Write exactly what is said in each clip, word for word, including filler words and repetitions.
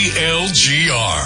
L G R.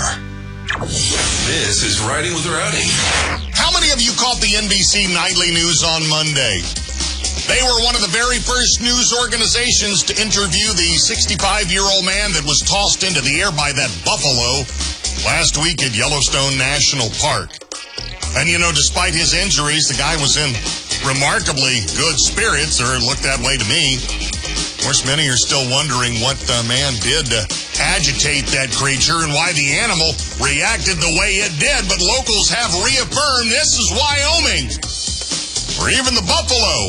This is Riding with Rowdy. How many of you caught the N B C Nightly News on Monday? They were one of the very first news organizations to interview the sixty-five-year-old man that was tossed into the air by that buffalo last week at Yellowstone National Park. And, you know, despite his injuries, the guy was in remarkably good spirits, or it looked that way to me. Of course, many are still wondering what the man did to agitate that creature and why the animal reacted the way it did. But locals have reaffirmed this is Wyoming, or even the buffalo.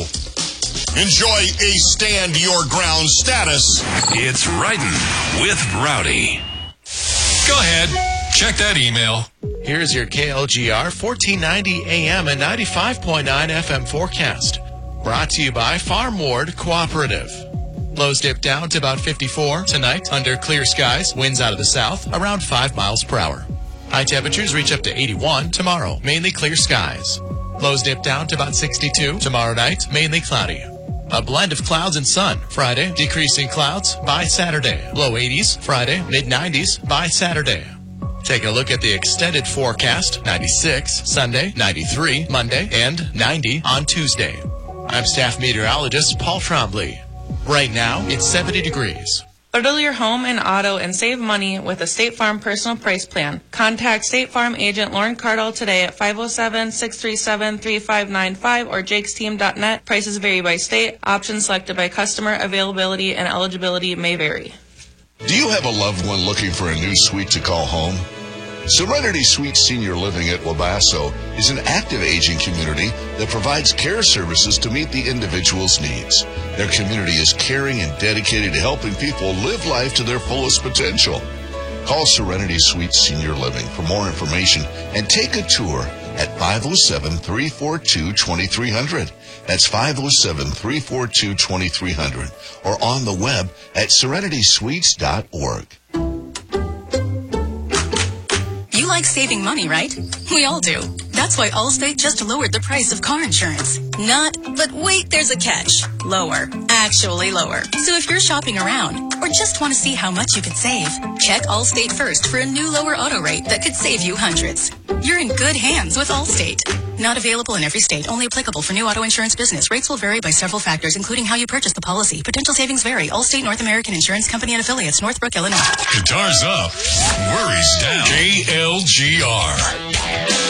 Enjoy a stand your ground status. It's Riding with Rowdy. Go ahead. Check that email. Here's your K L G R fourteen ninety A M and ninety-five point nine F M forecast. Brought to you by Farm Ward Cooperative. Lows dip down to about fifty-four tonight under clear skies. Winds out of the south around five miles per hour. High temperatures reach up to eighty-one tomorrow. Mainly clear skies. Lows dip down to about sixty-two tomorrow night. Mainly cloudy. A blend of clouds and sun. Friday, decreasing clouds by Saturday. Low eighties Friday, mid nineties by Saturday. Take a look at the extended forecast. ninety-six Sunday, ninety-three Monday, and ninety on Tuesday. I'm staff meteorologist Paul Trombley. Right now, it's seventy degrees. Bundle your home and auto and save money with a State Farm personal price plan. Contact State Farm agent Lauren Cardle today at five oh seven, six three seven, three five nine five or jakes team dot net. Prices vary by state. Options selected by customer. Availability and eligibility may vary. Do you have a loved one looking for a new suite to call home? Serenity Suite Senior Living at Wabasso is an active aging community that provides care services to meet the individual's needs. Their community is caring and dedicated to helping people live life to their fullest potential. Call Serenity Suite Senior Living for more information and take a tour at five oh seven, three four two, two three zero zero. That's five oh seven, three four two, two three zero zero or on the web at serenity suites dot org. You like saving money, right? We all do. That's why Allstate just lowered the price of car insurance. Not, but wait, there's a catch. Lower. Actually lower. So if you're shopping around or just want to see how much you could save, check Allstate first for a new lower auto rate that could save you hundreds. You're in good hands with Allstate. Not available in every state. Only applicable for new auto insurance business. Rates will vary by several factors, including how you purchase the policy. Potential savings vary. Allstate North American Insurance Company and Affiliates, Northbrook, Illinois. Guitars up. Worries down. K L G R.